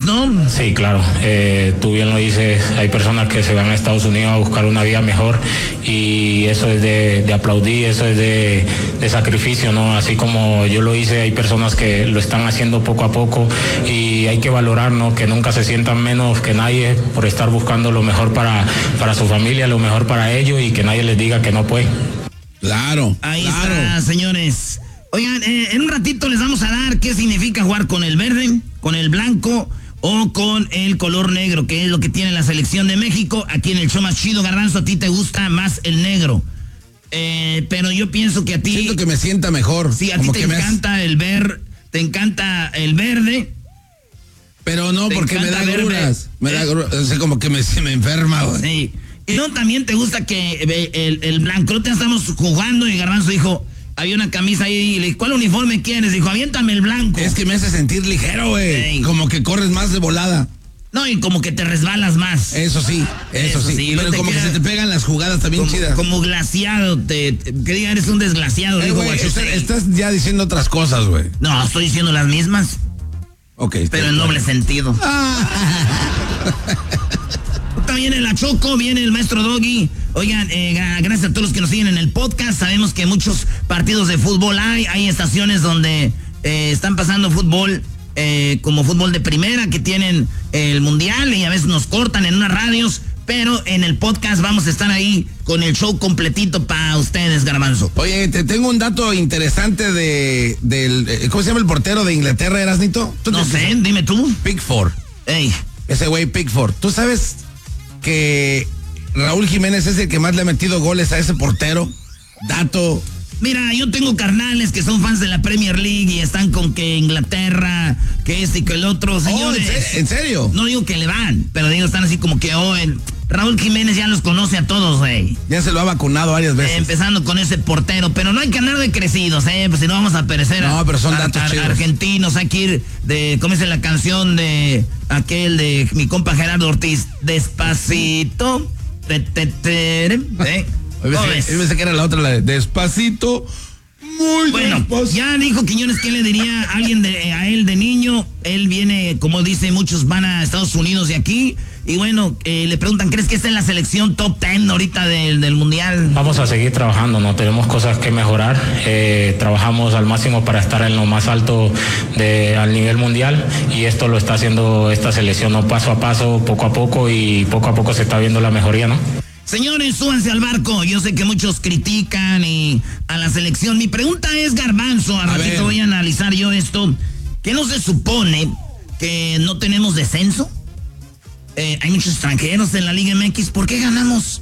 ¿no? Sí, claro. Tú bien lo dices, hay personas que se van a Estados Unidos a buscar una vida mejor y eso es de aplaudir, eso es de sacrificio, ¿no? Así como yo lo hice, hay personas que lo están haciendo poco a poco y hay que valorar, ¿no? Que nunca se sientan menos que nadie por estar buscando lo mejor para su familia, lo mejor para ellos y que nadie les diga que no puede. Claro. Ahí está, señores. Oigan, en un ratito les vamos a dar qué significa jugar con el verde, con el blanco o con el color negro, que es lo que tiene la selección de México. Aquí en el show más chido, Garbanzo, a ti te gusta más el negro. Pero yo pienso que a ti... Siento que me sienta mejor. Sí, a ti te encanta el verde. Pero no, porque me da gruras. Me da gruras, o sea, como que se me enferma, güey. Sí. Y no, también te gusta que el blanco. Ahorita estamos jugando y Garbanzo dijo... Había una camisa ahí y le dije, ¿cuál uniforme quieres? Dijo, aviéntame el blanco. Es que me hace sentir ligero, güey. Como que corres más de volada. No, y como que te resbalas más. Eso sí. Pero como que se te pegan las jugadas también chidas. Como glaciado, que diga, eres un desglaciado, dijo Guachusei. Estás ya diciendo otras cosas, güey. No, estoy diciendo las mismas. Ok. Pero en doble sentido. También en la Choco, viene el maestro Doggy. Oigan, gracias a todos los que nos siguen en el podcast. Sabemos que muchos partidos de fútbol hay estaciones donde están pasando fútbol, como fútbol de primera, que tienen el mundial y a veces nos cortan en unas radios, pero en el podcast vamos a estar ahí con el show completito para ustedes, Garbanzo. Oye, te tengo un dato interesante del ¿cómo se llama el portero de Inglaterra, Erasnito? No sé, dime tú. Pickford. Ey. Ese güey Pickford. ¿Tú sabes que Raúl Jiménez es el que más le ha metido goles a ese portero? Dato. Mira, yo tengo carnales que son fans de la Premier League y están con que Inglaterra, que este y que el otro, señores. ¿En serio? No digo que le van, pero digo, están así como que, Raúl Jiménez ya los conoce a todos, güey. Ya se lo ha vacunado varias veces. Empezando con ese portero, pero no hay que andar de crecidos, pues si no vamos a perecer. No, pero son datos chidos. Argentinos, hay que ir ¿cómo es la canción de aquel de mi compa Gerardo Ortiz? Despacito. Yo pensé que era la otra, la de Despacito. Muy bueno, despacito. Ya dijo Quiñones que le diría a alguien a él de niño. Él viene, como dice, muchos van a Estados Unidos de aquí. Y bueno, le preguntan, ¿crees que está en la selección top 10 ahorita del mundial? Vamos a seguir trabajando, ¿no? Tenemos cosas que mejorar. Trabajamos al máximo para estar en lo más alto al nivel mundial. Y esto lo está haciendo esta selección, ¿no? Paso a paso, poco a poco. Y poco a poco se está viendo la mejoría, ¿no? Señores, súbanse al barco. Yo sé que muchos critican a la selección. Mi pregunta es, Garbanzo, a ratito voy a analizar yo esto. ¿Qué no se supone que no tenemos descenso? Hay muchos extranjeros en la Liga MX. ¿Por qué ganamos?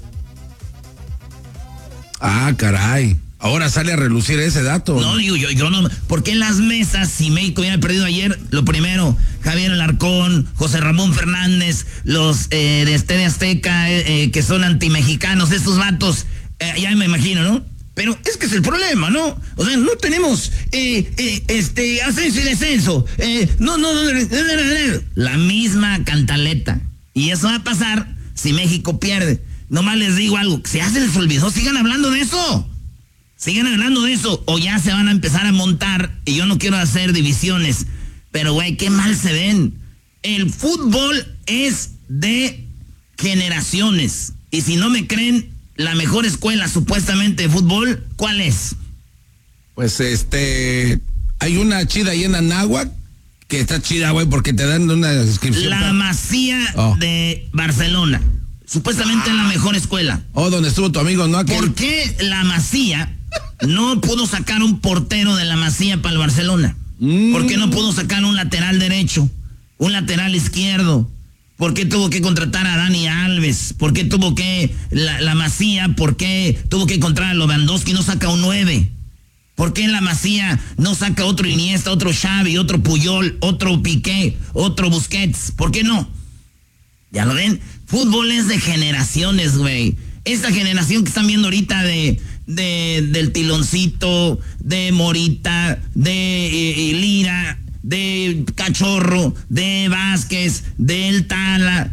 Ah, caray. Ahora sale a relucir ese dato. No, digo yo no. ¿Por qué en las mesas, si México hubiera perdido ayer? Lo primero, Javier Alarcón, José Ramón Fernández, los de Estadio Azteca, que son antimexicanos, estos vatos, ya me imagino, ¿no? Pero es que es el problema, ¿no? O sea, no tenemos ascenso y descenso. No. La misma cantaleta. Y eso va a pasar si México pierde. Nomás les digo algo, si ya se les olvidó, sigan hablando de eso. Sigan hablando de eso, o ya se van a empezar a montar, y yo no quiero hacer divisiones, pero güey, qué mal se ven. El fútbol es de generaciones, y si no me creen, la mejor escuela supuestamente de fútbol, ¿cuál es? Pues hay una chida ahí en Anáhuac, que está chida, güey, porque te dan una descripción. La Masía de Barcelona, supuestamente la mejor escuela. Donde estuvo tu amigo, ¿no? ¿Por qué la Masía no pudo sacar un portero de la Masía para el Barcelona? ¿Por qué no pudo sacar un lateral derecho, un lateral izquierdo? ¿Por qué tuvo que contratar a Dani Alves? ¿Por qué tuvo que la Masía, por qué tuvo que encontrar a Lewandowski y no saca un 9? ¿Por qué la Masía no saca otro Iniesta, otro Xavi, otro Puyol, otro Piqué, otro Busquets? ¿Por qué no? ¿Ya lo ven? Fútbol es de generaciones, güey. Esta generación que están viendo ahorita del Tiloncito, de Morita, de Lira, de Cachorro, de Vázquez, del Tala,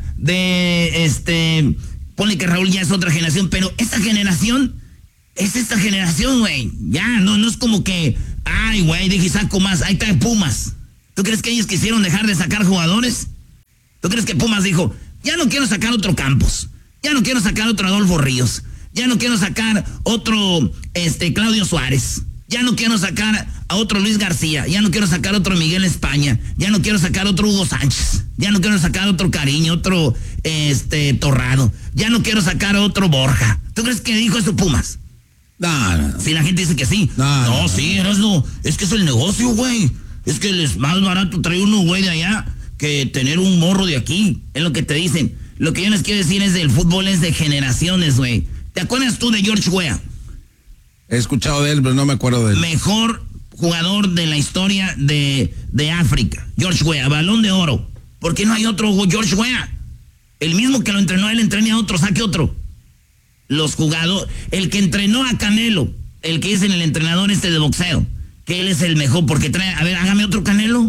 ponle que Raúl ya es otra generación, pero esta generación es esta generación, güey. Ya, no es como que, ay, güey, dije saco más, ahí está Pumas. ¿Tú crees que ellos quisieron dejar de sacar jugadores? ¿Tú crees que Pumas dijo, ya no quiero sacar otro Campos, ya no quiero sacar otro Adolfo Ríos, ya no quiero sacar otro Claudio Suárez, ya no quiero sacar a otro Luis García, ya no quiero sacar otro Miguel España, ya no quiero sacar otro Hugo Sánchez, ya no quiero sacar otro Cariño, otro Torrado, ya no quiero sacar otro Borja? ¿Tú crees que dijo eso Pumas? No. Si la gente dice que sí. No, sí, Erasmo, es que es el negocio, güey. Es que es más barato traer uno, güey, de allá que tener un morro de aquí. Es lo que te dicen. Lo que yo les quiero decir es del fútbol es de generaciones, güey. ¿Te acuerdas tú de George Weah? He escuchado de él, pero no me acuerdo de él. Mejor jugador de la historia de África. George Weah, Balón de Oro. ¿Por qué no hay otro George Weah? El mismo que lo entrenó él, entrene a otro, saque otro. Los jugadores, el que entrenó a Canelo, el que es el entrenador de boxeo, que él es el mejor, porque trae, a ver, hágame otro Canelo.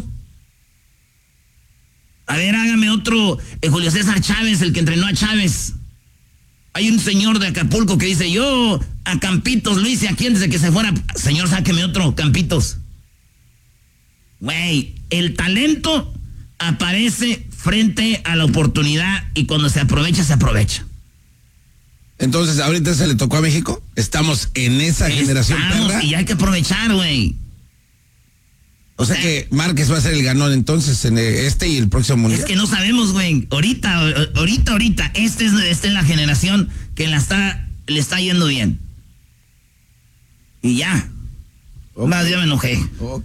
A ver, hágame otro Julio César Chávez, el que entrenó a Chávez. Hay un señor de Acapulco que dice, yo a Campitos lo hice aquí antes de que se fuera. Señor, sáqueme otro, Campitos. Güey, el talento aparece frente a la oportunidad y cuando se aprovecha, se aprovecha. Entonces, ¿ahorita se le tocó a México? Estamos en esa generación perra. Y hay que aprovechar, güey. O sea que Márquez va a ser el ganón entonces en y el próximo mundial. Es que no sabemos, güey. Ahorita. Esta es la generación que le está yendo bien. Y ya. Okay. Más, ya me enojé.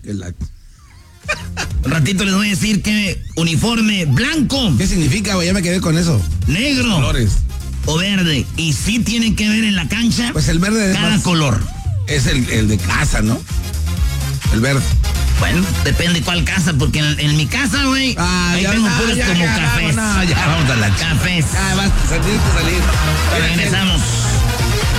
Un ratito les voy a decir que uniforme blanco. ¿Qué significa, güey? Ya me quedé con eso. Negro. Colores. O verde. Y sí tienen que ver en la cancha. Pues el verde cada color. Es el de casa, ¿no? El verde. Bueno, depende cuál casa, porque en mi casa, güey, ahí tengo puros como cafés. Ya vamos a la cafés. Ya vas a salir.